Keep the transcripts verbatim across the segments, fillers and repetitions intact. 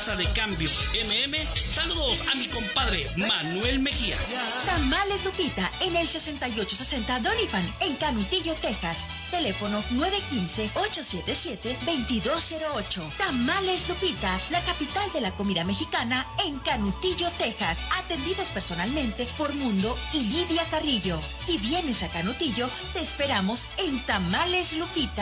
Casa de Cambio M M. Saludos a mi compadre Manuel Mejía. Tamales Lupita en el sesenta y ocho sesenta Doniphan en Canutillo, Texas. Teléfono nueve uno cinco, ocho siete siete, dos dos cero ocho. Tamales Lupita, la capital de la comida mexicana en Canutillo, Texas. Atendidas personalmente por Mundo y Lidia Carrillo. Si vienes a Canutillo, te esperamos en Tamales Lupita.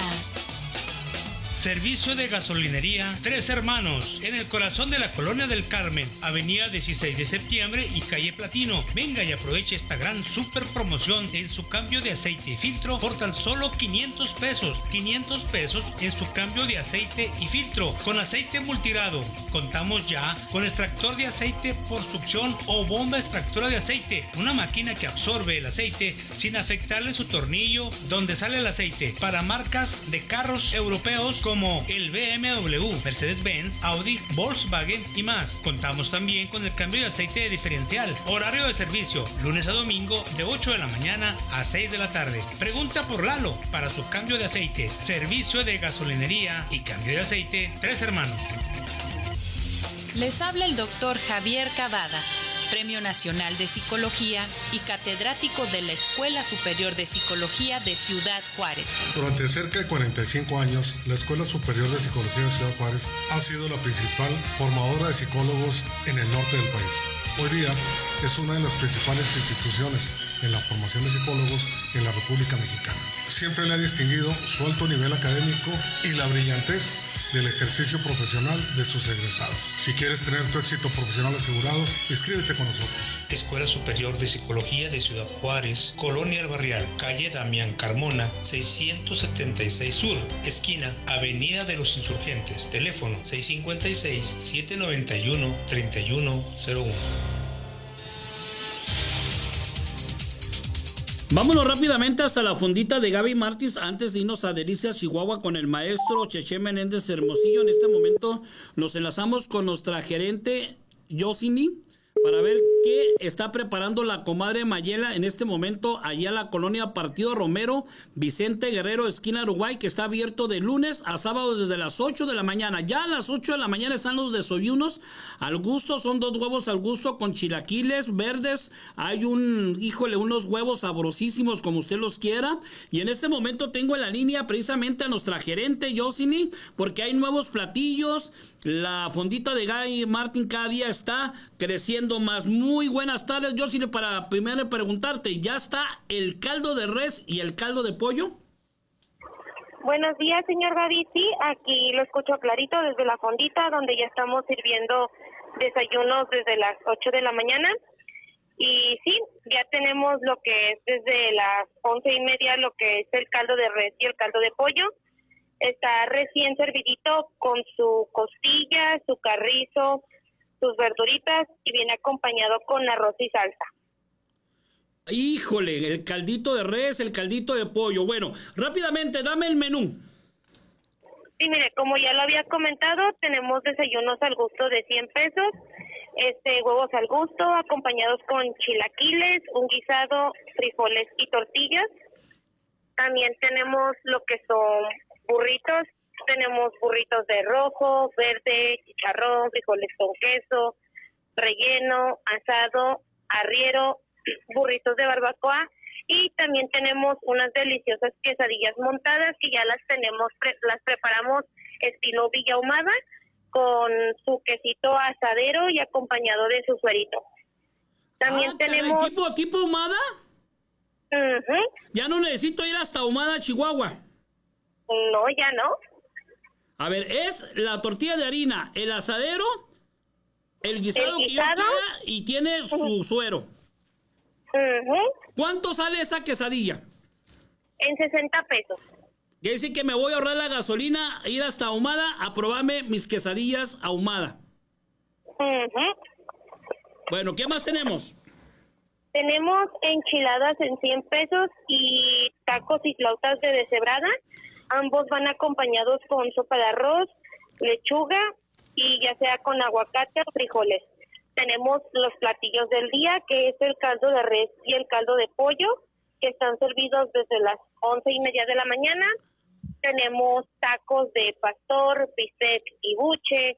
Servicio de gasolinería Tres Hermanos, en el corazón de la Colonia del Carmen, avenida dieciséis de septiembre y calle Platino. Venga y aproveche esta gran super promoción en su cambio de aceite y filtro por tan solo quinientos pesos. quinientos pesos en su cambio de aceite y filtro con aceite multirado. Contamos ya con extractor de aceite por succión o bomba extractora de aceite, una máquina que absorbe el aceite sin afectarle su tornillo donde sale el aceite, para marcas de carros europeos como el B M W, Mercedes-Benz, Audi, Volkswagen y más. Contamos también con el cambio de aceite de diferencial. Horario de servicio, lunes a domingo de ocho de la mañana a seis de la tarde. Pregunta por Lalo para su cambio de aceite. Servicio de gasolinería y cambio de aceite Tres Hermanos. Les habla el doctor Javier Cavada, Premio Nacional de Psicología y catedrático de la Escuela Superior de Psicología de Ciudad Juárez. Durante cerca de cuarenta y cinco años, la Escuela Superior de Psicología de Ciudad Juárez ha sido la principal formadora de psicólogos en el norte del país. Hoy día es una de las principales instituciones en la formación de psicólogos en la República Mexicana. Siempre le ha distinguido su alto nivel académico y la brillantez del ejercicio profesional de sus egresados. Si quieres tener tu éxito profesional asegurado, inscríbete con nosotros. Escuela Superior de Psicología de Ciudad Juárez, Colonia El Barrial, calle Damián Carmona, seiscientos setenta y seis Sur, esquina Avenida de los Insurgentes. Teléfono seis cinco seis, siete nueve uno, tres uno cero uno. Vámonos rápidamente hasta la fondita de Gaby Martins antes de irnos a Delicias, Chihuahua, con el maestro Cheche Menéndez Hermosillo. En este momento nos enlazamos con nuestra gerente Yosini para ver qué está preparando la comadre Mayela en este momento allá en la colonia Partido Romero, Vicente Guerrero, esquina Uruguay, que está abierto de lunes a sábado desde las ocho de la mañana. Ya a las ocho de la mañana están los desayunos al gusto, son dos huevos al gusto con chilaquiles verdes. Hay un, híjole, unos huevos sabrosísimos como usted los quiera. Y en este momento tengo en la línea precisamente a nuestra gerente Yosini, porque hay nuevos platillos. La fondita de Gaby Martín cada día está creciendo más. Muy buenas tardes, Yosini, para primero preguntarte, ¿ya está el caldo de res y el caldo de pollo? Buenos días, señor Gaby. Sí, aquí lo escucho clarito desde la fondita, donde ya estamos sirviendo desayunos desde las ocho de la mañana. Y sí, ya tenemos lo que es desde las once y media, lo que es el caldo de res y el caldo de pollo. Está recién servidito con su costilla, su carrizo, sus verduritas y viene acompañado con arroz y salsa. Híjole, el caldito de res, el caldito de pollo. Bueno, rápidamente, dame el menú. Sí, mire, como ya lo había comentado, tenemos desayunos al gusto de cien pesos, este huevos al gusto, acompañados con chilaquiles, un guisado, frijoles y tortillas. También tenemos lo que son burritos, tenemos burritos de rojo, verde, chicharrón, frijoles con queso, relleno, asado, arriero, burritos de barbacoa y también tenemos unas deliciosas quesadillas montadas que ya las tenemos, las preparamos estilo Villa Ahumada con su quesito asadero y acompañado de su suerito. También ah, tenemos... caray, ¿tipo, tipo Ahumada? Uh-huh. Ya no necesito ir hasta Ahumada, Chihuahua. No, ya no. A ver, es la tortilla de harina, el asadero, el guisado, el guisado que yo quiera y tiene uh-huh. su suero. Uh-huh. ¿Cuánto sale esa quesadilla? En sesenta pesos. Quiere decir que me voy a ahorrar la gasolina, ir hasta Ahumada a probarme mis quesadillas ahumada. Uh-huh. Bueno, ¿qué más tenemos? Tenemos enchiladas en cien pesos y tacos y flautas de deshebrada. Ambos van acompañados con sopa de arroz, lechuga y ya sea con aguacate o frijoles. Tenemos los platillos del día, que es el caldo de res y el caldo de pollo, que están servidos desde las once y media de la mañana. Tenemos tacos de pastor, bistec y buche,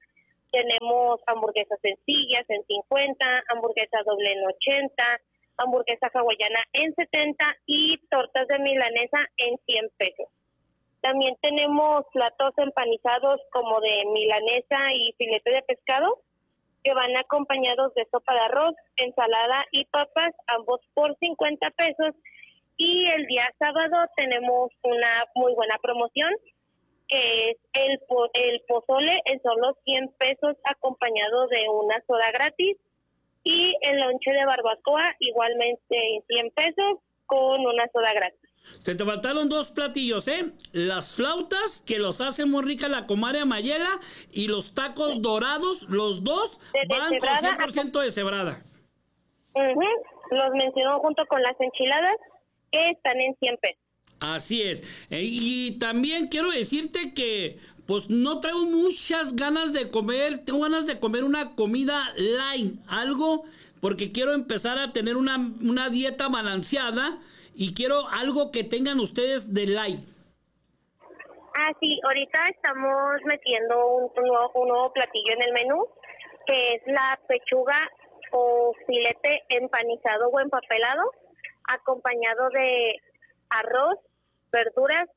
Tenemos hamburguesas sencillas en cincuenta, hamburguesa doble en ochenta, hamburguesa hawaiana en setenta y tortas de milanesa en cien pesos. También tenemos platos empanizados como de milanesa y filete de pescado, que van acompañados de sopa de arroz, ensalada y papas, ambos por cincuenta pesos. Y el día sábado tenemos una muy buena promoción, que es el, po- el pozole en solo cien pesos acompañado de una soda gratis. Y el lonche de barbacoa igualmente en cien pesos con una soda gratis. Se te faltaron dos platillos, ¿eh? Las flautas, que los hace muy rica la comadre Mayela, y los tacos dorados, los dos De van con deshebrada cien por ciento de cebrada. Ujú. Los mencionó junto con las enchiladas, que están en cien pesos. Así es. Eh, y también quiero decirte que pues no traigo muchas ganas de comer, tengo ganas de comer una comida light, algo, porque quiero empezar a tener una, una dieta balanceada y quiero algo que tengan ustedes de light. Ah, sí, ahorita estamos metiendo un, un nuevo, un nuevo platillo en el menú, que es la pechuga o filete empanizado o empapelado, acompañado de arroz, verduras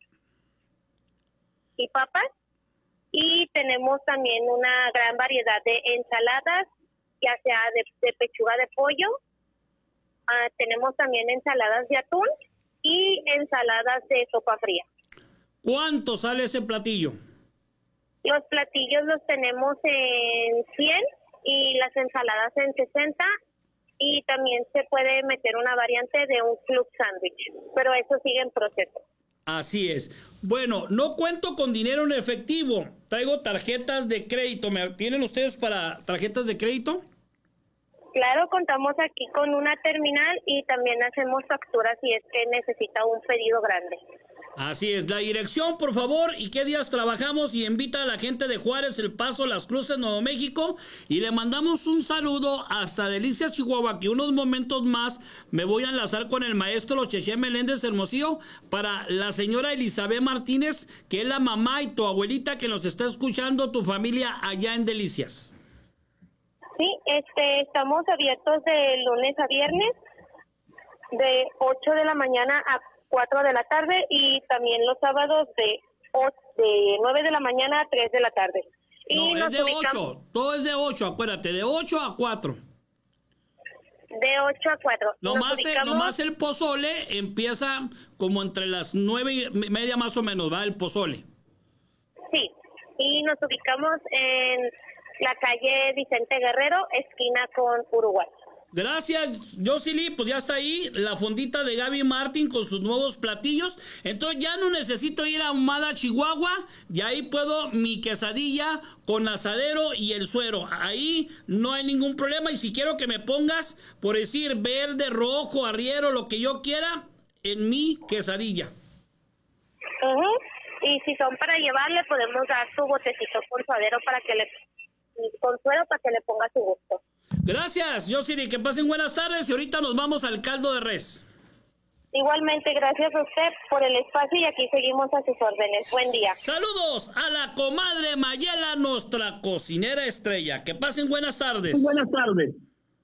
y papas. Y tenemos también una gran variedad de ensaladas, ya sea de, de pechuga de pollo. Uh, tenemos también ensaladas de atún y ensaladas de sopa fría. ¿Cuánto sale ese platillo? Los platillos los tenemos en cien y las ensaladas en sesenta, y también se puede meter una variante de un club sándwich, pero eso sigue en proceso. Así es. Bueno, no cuento con dinero en efectivo. Traigo tarjetas de crédito. ¿Me tienen ustedes para tarjetas de crédito? Claro, contamos aquí con una terminal y también hacemos facturas si es que necesita un pedido grande. Así es. La dirección, por favor, y qué días trabajamos, y invita a la gente de Juárez, El Paso, Las Cruces, Nuevo México, y le mandamos un saludo hasta Delicias, Chihuahua, que unos momentos más me voy a enlazar con el maestro Cheche Meléndez Hermosillo para la señora Elizabeth Martínez, que es la mamá y tu abuelita que nos está escuchando, tu familia allá en Delicias. Sí, este, estamos abiertos de lunes a viernes, de ocho de la mañana a cuatro de la tarde, y también los sábados de, ocho, de nueve de la mañana a tres de la tarde. Y No, es de ubicamos... ocho, todo es de ocho, acuérdate, de ocho a cuatro. De ocho a cuatro. Nomás, ubicamos... el, nomás el pozole empieza como entre las nueve y media más o menos, ¿va? El pozole. Sí, y nos ubicamos en la calle Vicente Guerrero, esquina con Uruguay. Gracias, Josely, pues ya está ahí la fondita de Gaby Martín con sus nuevos platillos. Entonces ya no necesito ir a Ahumada, Chihuahua, y ahí puedo mi quesadilla con asadero y el suero. Ahí no hay ningún problema, y si quiero que me pongas, por decir, verde, rojo, arriero, lo que yo quiera, en mi quesadilla. Uh-huh. Y si son para llevar, le podemos dar su botecito con suadero para que le, con suero para que le ponga su gusto. Gracias, Josely, que pasen buenas tardes, y ahorita nos vamos al caldo de res. Igualmente, gracias a usted por el espacio, y aquí seguimos a sus órdenes. Buen día. Saludos a la comadre Mayela, nuestra cocinera estrella. Que pasen buenas tardes. Buenas tardes.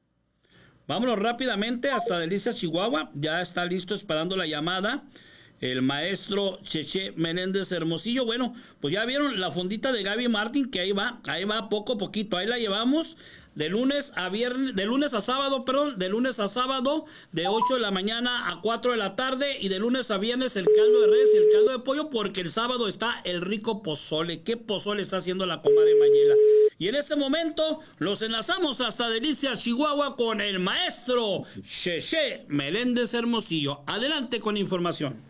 Vámonos rápidamente hasta Delicias, Chihuahua. Ya está listo esperando la llamada el maestro Cheche Meléndez Hermosillo. Bueno, pues ya vieron la fondita de Gaby Martín, que ahí va, ahí va poco a poquito. Ahí la llevamos de lunes a viernes, de lunes a sábado, perdón, de lunes a sábado, de ocho de la mañana a cuatro de la tarde, y de lunes a viernes el caldo de res y el caldo de pollo, porque el sábado está el rico pozole. ¿Qué pozole está haciendo la comadre Mayela? Y en este momento los enlazamos hasta Delicias, Chihuahua, con el maestro Cheche Meléndez Hermosillo. Adelante con información.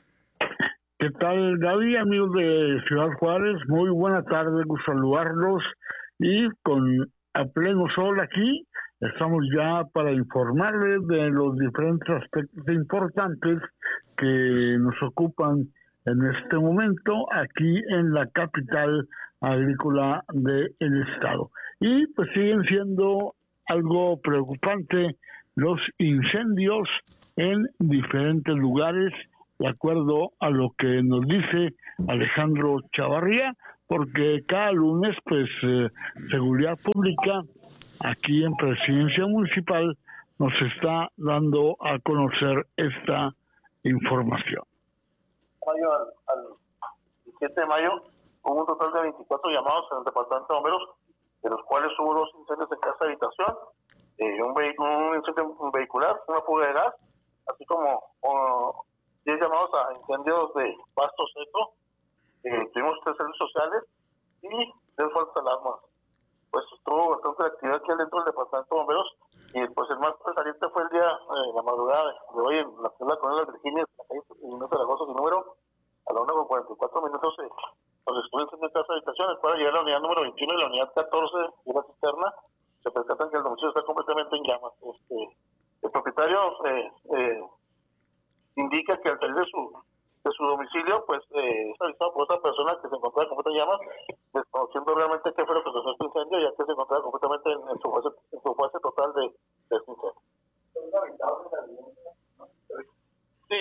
¿Qué tal, Gaby, amigos de Ciudad Juárez? Muy buena tarde, gusto saludarlos, y con a pleno sol aquí estamos ya para informarles de los diferentes aspectos importantes que nos ocupan en este momento aquí en la capital agrícola del estado. Y pues siguen siendo algo preocupante los incendios en diferentes lugares, de acuerdo a lo que nos dice Alejandro Chavarría, porque cada lunes, pues, eh, Seguridad Pública, aquí en Presidencia Municipal, nos está dando a conocer esta información. Mayo al, al diecisiete de mayo hubo un total de veinticuatro llamados en el departamento de bomberos, de los cuales hubo dos incendios en casa habitación, eh, un, un incendio vehicular, una fuga de gas, así como uh, diez llamados a incendios de pasto seco. Eh, tuvimos tres servicios sociales y tres falsas alarmas. Pues estuvo bastante actividad aquí dentro del departamento de bomberos, y pues el más saliente fue el día, eh, la madrugada de hoy en la ciudad Coronel Virginia, en la calle Minuto Zaragoza, sin número, a la una con cuarenta y cuatro minutos, eh, donde estuvo incendio en casa habitaciones. Para llegar a la unidad número veintiuno y la unidad catorce de la cisterna, se percatan que el domicilio está completamente en llamas. Este, el propietario eh, eh, indica que al salir de su de su domicilio, pues eh, es avisado por otra persona que se encontraba completamente en llamas, desconociendo realmente qué fue lo que causó este incendio, ya que se encontraba completamente en, en, su, fase, en su fase total de, de este incendio. Sí,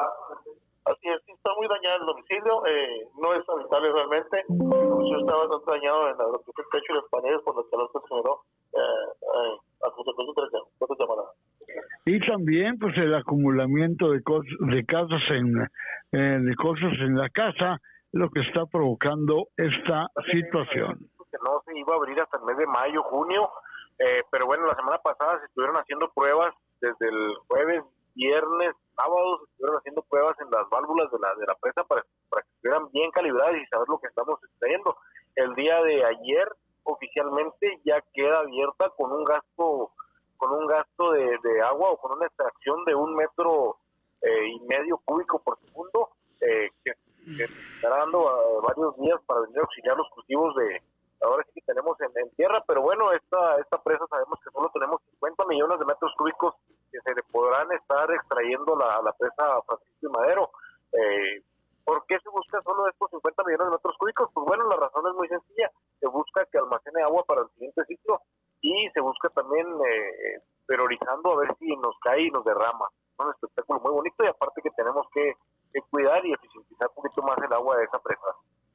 así es, sí está muy dañado el domicilio, eh, no es habitable realmente, el domicilio está bastante dañado en la, lo que es el techo y las paredes, por lo que calor se generó eh, eh, a consecuencia de cuatro llamadas. Y también, pues, el acumulamiento de, cos de casas en eh, de cosas en la casa, lo que está provocando esta situación. Que no se iba a abrir hasta el mes de mayo, junio, eh, pero bueno, la semana pasada se estuvieron haciendo pruebas desde el jueves, viernes, sábado, se estuvieron haciendo pruebas en las válvulas de la de la presa para, para que estuvieran bien calibradas y saber lo que estamos extrayendo. El día de ayer, oficialmente, ya queda abierta con un gasto con un gasto de, de agua o con una extracción de un metro eh, y medio cúbico por segundo, eh, que, que estará dando uh, varios días para venir a auxiliar los cultivos de ahora sí que tenemos en, en tierra, pero bueno, esta esta presa sabemos que solo tenemos cincuenta millones de metros cúbicos que se le podrán estar extrayendo la, la presa Francisco y Madero. Eh, ¿Por qué se busca solo estos cincuenta millones de metros cúbicos? Pues bueno, la razón es muy sencilla, se busca que almacene agua para el siguiente ciclo, y se busca también eh, priorizando a ver si nos cae y nos derrama. Es un espectáculo muy bonito, y aparte que tenemos que, que cuidar y eficientizar un poquito más el agua de esa presa.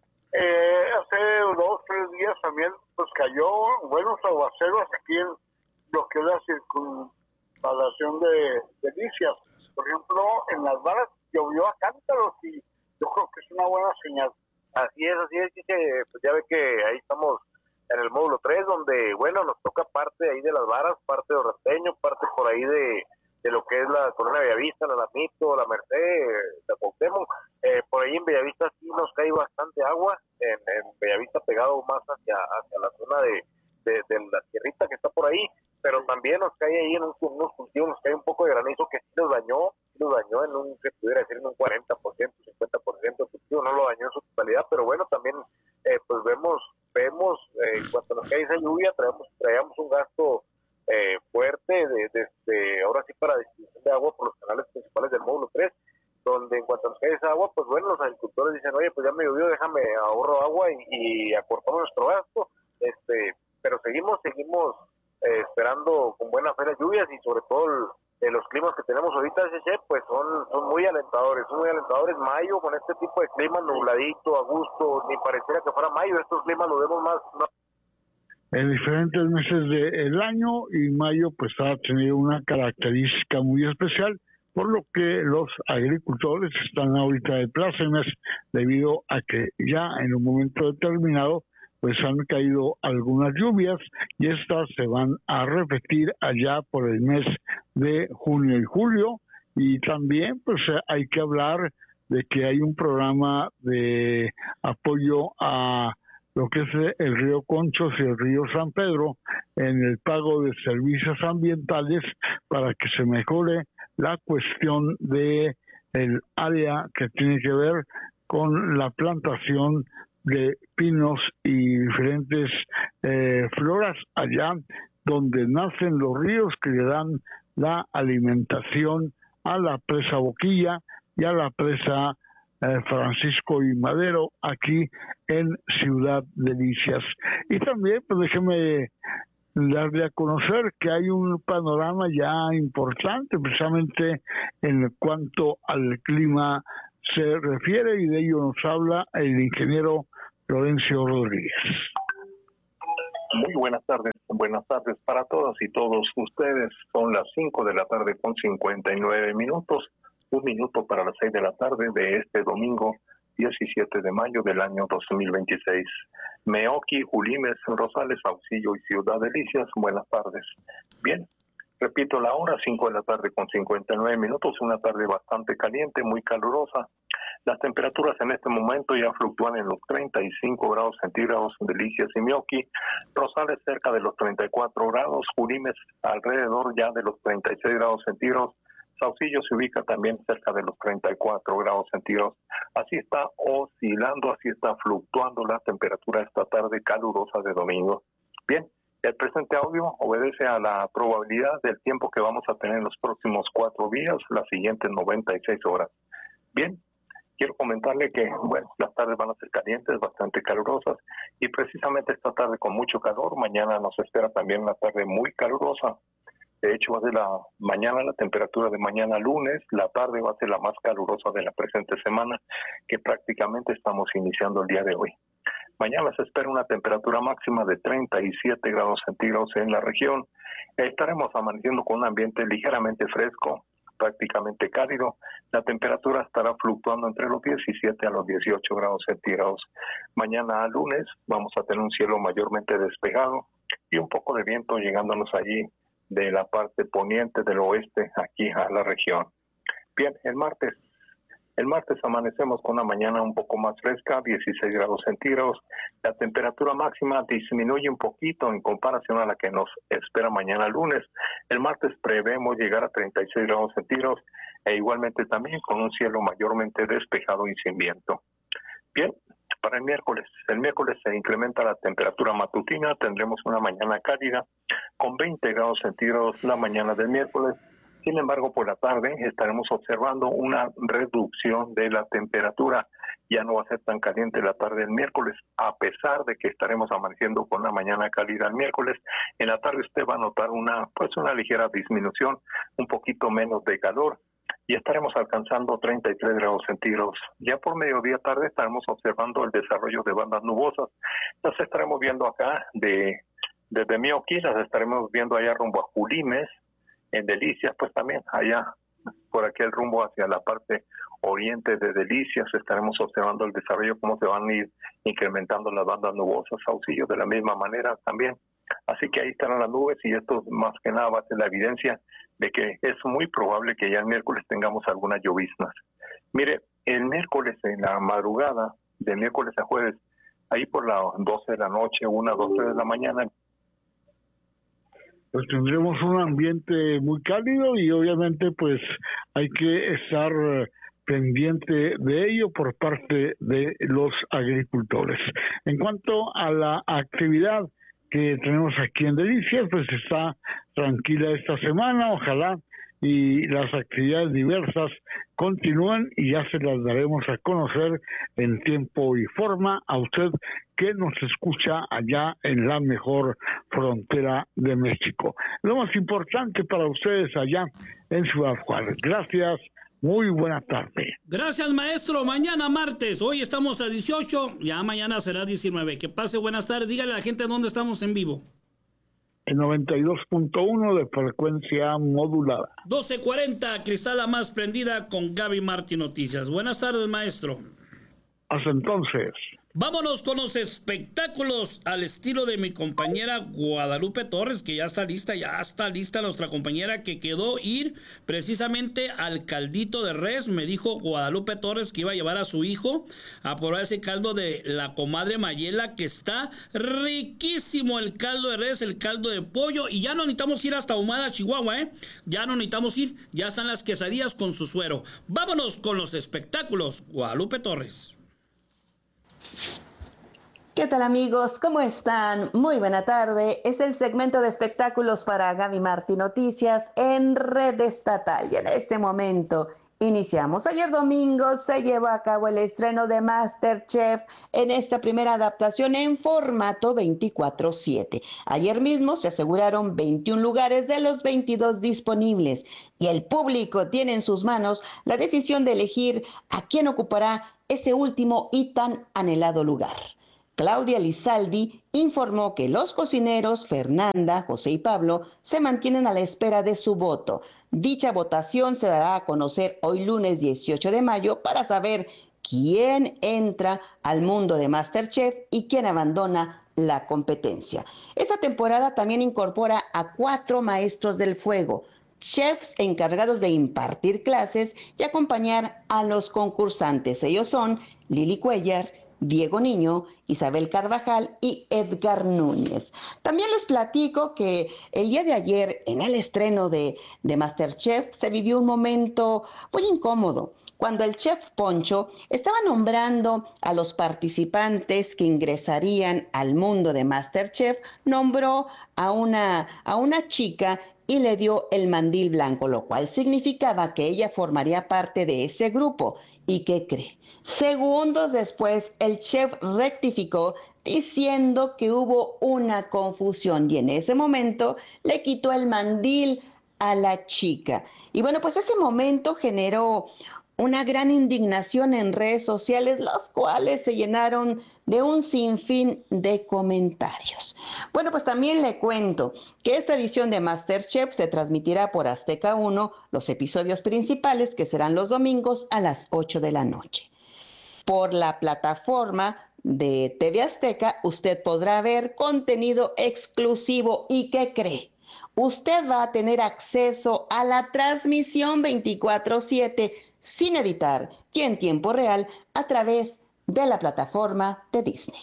Eh, hace dos, tres días también pues cayó buenos aguaceros aquí en lo que es la circunvalación de Delicias. Por ejemplo, en Las Varas llovió a cántaros y yo creo que es una buena señal. Así es, así es, que pues ya ve que ahí estamos en el módulo tres, donde, bueno, nos toca parte ahí de Las Varas, parte de Orrasteño, parte por ahí de, de lo que es la Colonia Bellavista, la Lamito, la Merced, la Cuauhtémoc. Eh, por ahí en Bellavista sí nos cae bastante agua, en, en Bellavista pegado más hacia, hacia la zona de, de, de la tierrita que está por ahí, pero también nos cae ahí en, un, en unos cultivos, nos cae un poco de granizo que sí nos dañó, sí nos dañó en un, se pudiera decir en un cuarenta por ciento, cincuenta por ciento, el cultivo no lo dañó en su totalidad, pero bueno, también eh, pues vemos vemos eh, cuando nos cae esa lluvia traemos traemos un gasto eh, fuerte de, de, de ahora sí para distribución de agua por los canales principales del módulo tres, donde en cuanto nos cae esa agua, pues bueno, los agricultores dicen, oye, pues ya me llovió, déjame ahorro agua y, y acortamos nuestro gasto, este pero seguimos seguimos eh, esperando con buena fe las lluvias, y sobre todo el, eh, los climas que tenemos ahorita, pues son, son muy alentadores, son muy alentadores. Mayo, con este tipo de clima nubladito, a gusto, ni pareciera que fuera mayo, estos climas los vemos más, más en diferentes meses del año, y mayo pues ha tenido una característica muy especial, por lo que los agricultores están ahorita de plácemes debido a que ya en un momento determinado pues han caído algunas lluvias, y estas se van a repetir allá por el mes de junio y julio. Y también pues hay que hablar de que hay un programa de apoyo a lo que es el río Conchos y el río San Pedro en el pago de servicios ambientales para que se mejore la cuestión de el área que tiene que ver con la plantación de pinos y diferentes eh, floras allá donde nacen los ríos que le dan la alimentación a la presa Boquilla y a la presa eh, Francisco y Madero aquí en Ciudad Delicias. Y también pues déjeme darle a conocer que hay un panorama ya importante precisamente en cuanto al clima se refiere, y de ello nos habla el ingeniero Lorenzo Rodríguez. Muy buenas tardes, buenas tardes para todas y todos ustedes. Son las cinco de la tarde con cincuenta y nueve minutos, un minuto para las seis de la tarde de este domingo diecisiete de mayo del año dos mil veintiséis. Meoqui, Julimes, Rosales, Saucillo y Ciudad Delicias, buenas tardes. Bien, repito la hora, cinco de la tarde con cincuenta y nueve minutos, una tarde bastante caliente, muy calurosa. Las temperaturas en este momento ya fluctúan en los treinta y cinco grados centígrados en Delicias y Meoqui, Rosales cerca de los treinta y cuatro grados, Julimes alrededor ya de los treinta y seis grados centígrados, Saucillo se ubica también cerca de los treinta y cuatro grados centígrados. Así está oscilando, así está fluctuando la temperatura esta tarde calurosa de domingo. Bien, el presente audio obedece a la probabilidad del tiempo que vamos a tener en los próximos cuatro días, las siguientes noventa y seis horas. Bien, quiero comentarle que, bueno, las tardes van a ser calientes, bastante calurosas, y precisamente esta tarde con mucho calor. Mañana nos espera también una tarde muy calurosa. De hecho, va a ser la mañana, la temperatura de mañana lunes, la tarde va a ser la más calurosa de la presente semana, que prácticamente estamos iniciando el día de hoy. Mañana se espera una temperatura máxima de treinta y siete grados centígrados en la región. Estaremos amaneciendo con un ambiente ligeramente fresco, prácticamente cálido. La temperatura estará fluctuando entre los diecisiete a los dieciocho grados centígrados. Mañana lunes vamos a tener un cielo mayormente despejado y un poco de viento llegándonos allí de la parte poniente del oeste aquí a la región. Bien, el martes, el martes amanecemos con una mañana un poco más fresca, dieciséis grados centígrados. La temperatura máxima disminuye un poquito en comparación a la que nos espera mañana lunes. El martes prevemos llegar a treinta y seis grados centígrados e igualmente también con un cielo mayormente despejado y sin viento. Bien, para el miércoles, el miércoles se incrementa la temperatura matutina, tendremos una mañana cálida con veinte grados centígrados la mañana del miércoles. Sin embargo, por la tarde estaremos observando una reducción de la temperatura. Ya no va a ser tan caliente la tarde del miércoles, a pesar de que estaremos amaneciendo con una mañana cálida el miércoles. En la tarde usted va a notar una, pues una ligera disminución, un poquito menos de calor, y estaremos alcanzando treinta y tres grados centígrados. Ya por mediodía tarde estaremos observando el desarrollo de bandas nubosas. Las estaremos viendo acá de desde Meoqui, las estaremos viendo allá rumbo a Julimes, en Delicias, pues también allá por aquel rumbo hacia la parte oriente de Delicias estaremos observando el desarrollo, cómo se van a ir incrementando las bandas nubosas. Saucillo de la misma manera también. Así que ahí estarán las nubes y esto más que nada va a ser la evidencia de que es muy probable que ya el miércoles tengamos algunas lloviznas. Mire, el miércoles en la madrugada, de miércoles a jueves, ahí por las doce de la noche, una, doce de la mañana, pues tendremos un ambiente muy cálido y obviamente pues hay que estar pendiente de ello por parte de los agricultores. En cuanto a la actividad que tenemos aquí en Delicias, pues está tranquila esta semana, ojalá y las actividades diversas continúan y ya se las daremos a conocer en tiempo y forma a usted que nos escucha allá en la mejor frontera de México. Lo más importante para ustedes allá en Ciudad Juárez. Gracias, muy buena tarde. Gracias, maestro. Mañana martes, hoy estamos a dieciocho, ya mañana será diecinueve. Que pase buenas tardes. Dígale a la gente dónde estamos en vivo. El noventa y dos punto uno de frecuencia modulada. doce cuarenta, Cristal más prendida con Gaby Martín Noticias. Buenas tardes, maestro. Hasta entonces. Vámonos con los espectáculos al estilo de mi compañera Guadalupe Torres, que ya está lista, ya está lista nuestra compañera que quedó ir precisamente al caldito de res. Me dijo Guadalupe Torres que iba a llevar a su hijo a probar ese caldo de la comadre Mayela, que está riquísimo el caldo de res, el caldo de pollo, y ya no necesitamos ir hasta Ahumada, Chihuahua, ¿eh? Ya no necesitamos ir, ya están las quesadillas con su suero. Vámonos con los espectáculos, Guadalupe Torres. ¿Qué tal, amigos? ¿Cómo están? Muy buena tarde. Es el segmento de espectáculos para Gaby Martín Noticias en Red Estatal. Y en este momento iniciamos. Ayer domingo se llevó a cabo el estreno de MasterChef en esta primera adaptación en formato veinticuatro siete. Ayer mismo se aseguraron veintiún lugares de los veintidós disponibles y el público tiene en sus manos la decisión de elegir a quién ocupará ese último y tan anhelado lugar. Claudia Lizaldi, informó que los cocineros Fernanda, José y Pablo se mantienen a la espera de su voto. Dicha votación se dará a conocer hoy lunes dieciocho de mayo para saber quién entra al mundo de MasterChef y quién abandona la competencia. Esta temporada también incorpora a cuatro maestros del fuego, chefs encargados de impartir clases y acompañar a los concursantes. Ellos son Lili Cuellar, Diego Niño, Isabel Carvajal y Edgar Núñez. También les platico que el día de ayer, en el estreno de, de MasterChef, se vivió un momento muy incómodo, cuando el chef Poncho estaba nombrando a los participantes que ingresarían al mundo de MasterChef, nombró a una, a una chica y le dio el mandil blanco, lo cual significaba que ella formaría parte de ese grupo. ¿Y qué cree? Segundos después, el chef rectificó diciendo que hubo una confusión y en ese momento le quitó el mandil a la chica. Y bueno, pues ese momento generó una gran indignación en redes sociales, las cuales se llenaron de un sinfín de comentarios. Bueno, pues también le cuento que esta edición de MasterChef se transmitirá por Azteca uno, los episodios principales que serán los domingos a las ocho de la noche. Por la plataforma de T V Azteca, usted podrá ver contenido exclusivo. ¿Y qué cree? Usted va a tener acceso a la transmisión veinticuatro siete sin editar y en tiempo real a través de la plataforma de Disney.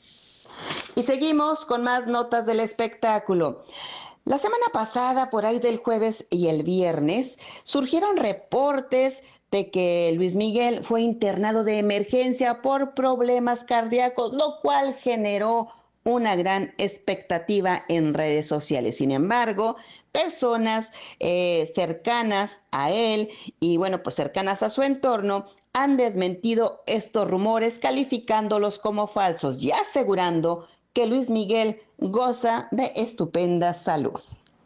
Y seguimos con más notas del espectáculo. La semana pasada, por ahí del jueves y el viernes, surgieron reportes de que Luis Miguel fue internado de emergencia por problemas cardíacos, lo cual generó una gran expectativa en redes sociales. Sin embargo, personas eh, cercanas a él y bueno, pues cercanas a su entorno han desmentido estos rumores calificándolos como falsos y asegurando que Luis Miguel goza de estupenda salud.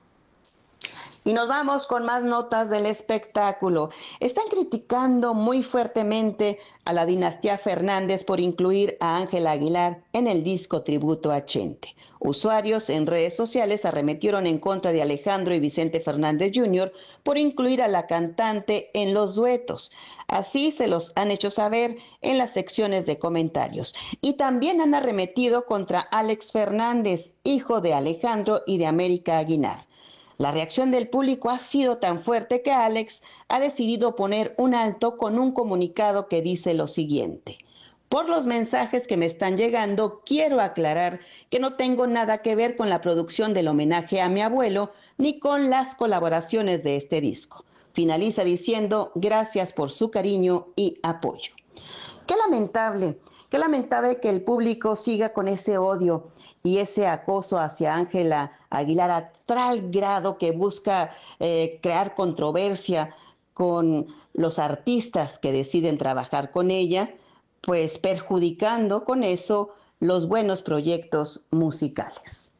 Y nos vamos con más notas del espectáculo. Están criticando muy fuertemente a la dinastía Fernández por incluir a Ángela Aguilar en el disco tributo a Chente. Usuarios en redes sociales arremetieron en contra de Alejandro y Vicente Fernández junior por incluir a la cantante en los duetos. Así se los han hecho saber en las secciones de comentarios. Y también han arremetido contra Alex Fernández, hijo de Alejandro y de América Aguilar. La reacción del público ha sido tan fuerte que Alex ha decidido poner un alto con un comunicado que dice lo siguiente: por los mensajes que me están llegando, quiero aclarar que no tengo nada que ver con la producción del homenaje a mi abuelo ni con las colaboraciones de este disco. Finaliza diciendo gracias por su cariño y apoyo. Qué lamentable, qué lamentable que el público siga con ese odio y ese acoso hacia Ángela Aguilar a tal grado que busca eh, crear controversia con los artistas que deciden trabajar con ella, pues perjudicando con eso los buenos proyectos musicales.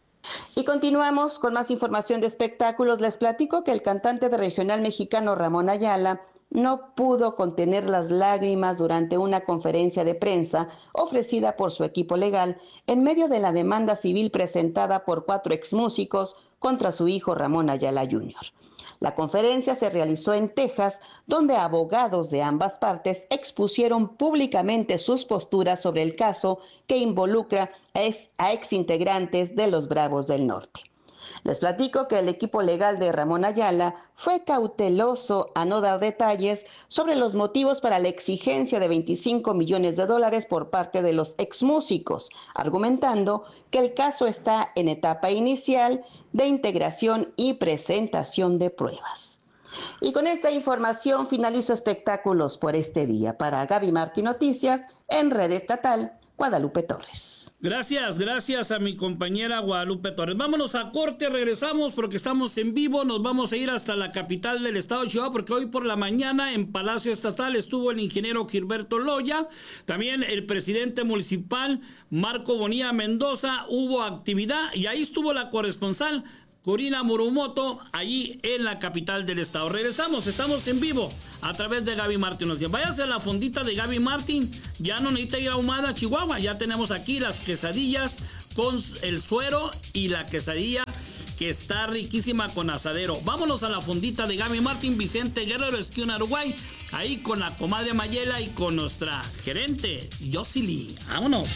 Y continuamos con más información de espectáculos. Les platico que el cantante de regional mexicano Ramón Ayala no pudo contener las lágrimas durante una conferencia de prensa ofrecida por su equipo legal en medio de la demanda civil presentada por cuatro exmúsicos contra su hijo Ramón Ayala junior La conferencia se realizó en Texas, donde abogados de ambas partes expusieron públicamente sus posturas sobre el caso que involucra a exintegrantes de los Bravos del Norte. Les platico que el equipo legal de Ramón Ayala fue cauteloso a no dar detalles sobre los motivos para la exigencia de veinticinco millones de dólares por parte de los exmúsicos, argumentando que el caso está en etapa inicial de integración y presentación de pruebas. Y con esta información finalizo espectáculos por este día. Para Gaby Martín Noticias, en Red Estatal, Guadalupe Torres. Gracias, gracias a mi compañera Guadalupe Torres. Vámonos a corte, regresamos porque estamos en vivo. Nos vamos a ir hasta la capital del estado de Chihuahua porque hoy por la mañana en Palacio Estatal estuvo el ingeniero Gilberto Loya, también el presidente municipal Marco Bonilla Mendoza. Hubo actividad y ahí estuvo la corresponsal Corina Murumoto, allí en la capital del estado. Regresamos, estamos en vivo a través de Gaby Martín. Nos dice, váyase a la fondita de Gaby Martín, ya no necesita ir a Ahumada, Chihuahua, ya tenemos aquí las quesadillas con el suero y la quesadilla que está riquísima con asadero. Vámonos a la fondita de Gaby Martín, Vicente Guerrero, esquina Uruguay, ahí con la comadre Mayela y con nuestra gerente Yosili. Vámonos.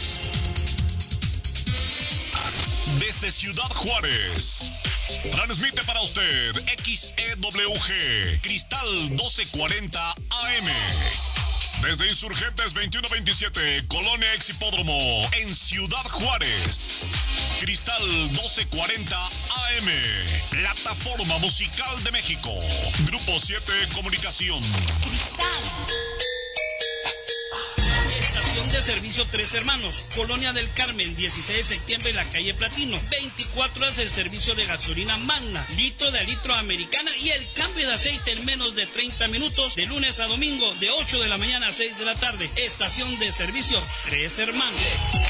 Desde Ciudad Juárez, transmite para usted X E W G, Cristal doce cuarenta A M. Desde Insurgentes veintiuno veintisiete, Colonia Ex Hipódromo, en Ciudad Juárez. Cristal doce cuarenta A M, Plataforma Musical de México. Grupo siete Comunicación. Cristal. Estación de servicio Tres Hermanos, Colonia del Carmen, dieciséis de septiembre en la calle Platino. veinticuatro horas el servicio de gasolina Magna, litro de litro americana y el cambio de aceite en menos de treinta minutos, de lunes a domingo, de ocho de la mañana a seis de la tarde. Estación de servicio Tres Hermanos.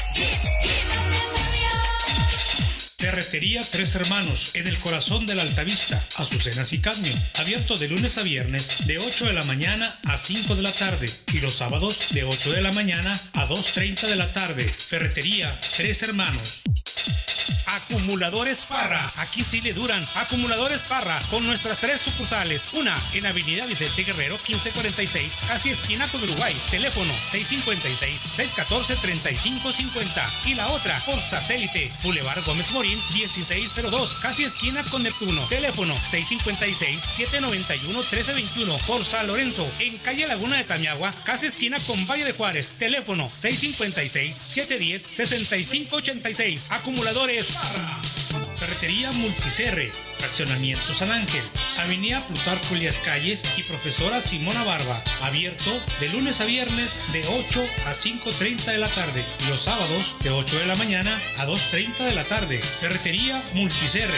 Ferretería Tres Hermanos, en el corazón de la Altavista, Azucenas y Cadmio. Abierto de lunes a viernes, de ocho de la mañana a cinco de la tarde. Y los sábados, de ocho de la mañana a dos treinta de la tarde. Ferretería Tres Hermanos. Acumuladores Parra, aquí sí le duran. Acumuladores Parra, con nuestras tres sucursales. Una en Avenida Vicente Guerrero, quince cuarenta y seis, casi esquina con Uruguay. Teléfono seis cinco seis, seis uno cuatro, tres cinco cinco cero. Y la otra por satélite, Boulevard Gómez Morín, dieciséis cero dos, casi esquina con Neptuno. Teléfono seis cinco seis, siete nueve uno, uno tres dos uno. Por San Lorenzo, en calle Laguna de Tamiagua, casi esquina con Valle de Juárez. Teléfono seis cinco seis, siete uno cero, seis cinco ocho seis. Acumuladores Parra. Ferretería Multicerre, Fraccionamiento San Ángel, Avenida Plutarco Elías Calles y Profesora Simona Barba. Abierto de lunes a viernes de ocho a cinco treinta de la tarde. Y los sábados de ocho de la mañana a dos treinta de la tarde. Ferretería Multicerre.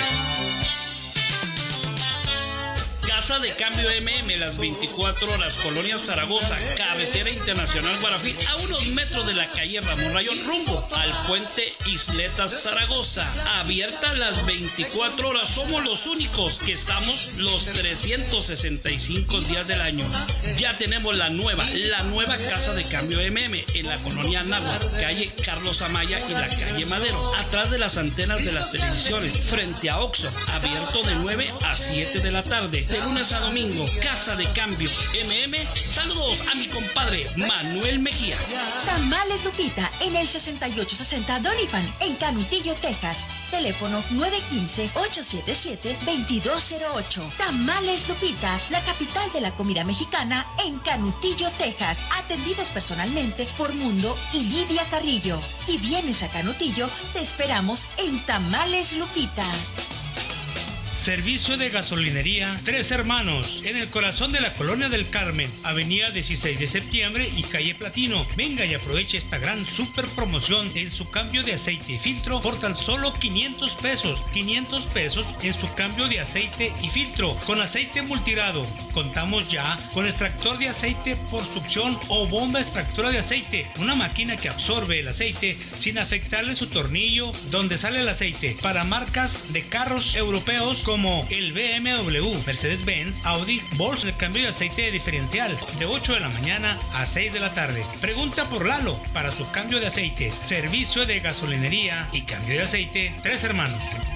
Casa de Cambio M M, las veinticuatro horas, Colonia Zaragoza, Carretera Internacional Guarafí, a unos metros de la calle Ramón Rayón, rumbo al puente Isletas Zaragoza. Abierta las veinticuatro horas, somos los únicos que estamos los trescientos sesenta y cinco días del año. Ya tenemos la nueva, la nueva Casa de Cambio M M en la colonia Anáhuac, calle Carlos Amaya y la calle Madero, atrás de las antenas de las televisiones, frente a Oxxo. Abierto de nueve a siete de la tarde. De lunes a domingo, Casa de Cambio M M. Saludos a mi compadre Manuel Mejía. Tamales Lupita en el sesenta y ocho sesenta Doniphan en Canutillo, Texas. Teléfono nueve uno cinco, ocho siete siete, dos dos cero ocho. Tamales Lupita, la capital de la comida mexicana en Canutillo, Texas. Atendidos personalmente por Mundo y Lidia Carrillo. Si vienes a Canutillo, te esperamos en Tamales Lupita. Servicio de gasolinería Tres Hermanos, en el corazón de la Colonia del Carmen, Avenida dieciséis de septiembre y calle Platino. Venga y aproveche esta gran super promoción en su cambio de aceite y filtro por tan solo quinientos pesos. quinientos pesos en su cambio de aceite y filtro con aceite multirado. Contamos ya con extractor de aceite por succión o bomba extractora de aceite, una máquina que absorbe el aceite sin afectarle su tornillo donde sale el aceite, para marcas de carros europeos como el B M W, Mercedes-Benz, Audi, Volkswagen. El cambio de aceite de diferencial de ocho de la mañana a seis de la tarde. Pregunta por Lalo para su cambio de aceite. Servicio de gasolinería y cambio de aceite Tres Hermanos.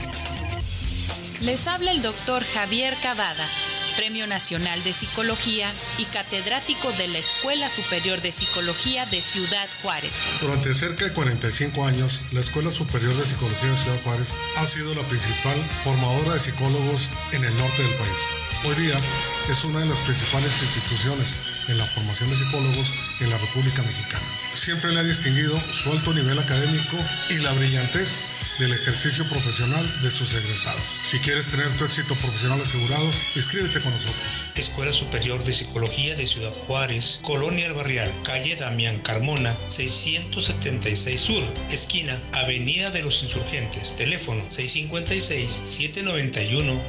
Les habla el doctor Javier Cavada, Premio Nacional de Psicología y catedrático de la Escuela Superior de Psicología de Ciudad Juárez. Durante cerca de cuarenta y cinco años, la Escuela Superior de Psicología de Ciudad Juárez ha sido la principal formadora de psicólogos en el norte del país. Hoy día es una de las principales instituciones en la formación de psicólogos en la República Mexicana. Siempre le ha distinguido su alto nivel académico y la brillantez del ejercicio profesional de sus egresados. Si quieres tener tu éxito profesional asegurado, inscríbete con nosotros. Escuela Superior de Psicología de Ciudad Juárez, Colonia El Barrial, calle Damián Carmona, seiscientos setenta y seis Sur, esquina Avenida de los Insurgentes. Teléfono seis cinco seis, siete nueve uno,